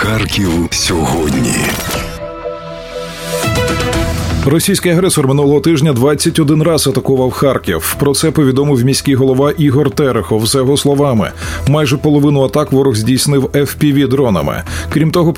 Харків сьогодні. Російський агресор минулого тижня 21 раз атакував Харків. Про це повідомив міський голова Ігор Терехов. За його словами, майже половину атак ворог здійснив FPV-дронами. Крім того,